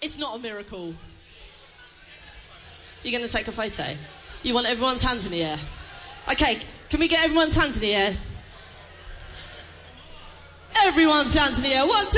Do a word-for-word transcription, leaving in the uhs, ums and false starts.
It's not a miracle. You're going to take a photo? You want everyone's hands in the air? Okay, can we get everyone's hands in the air? Everyone's hands in the air. One, two.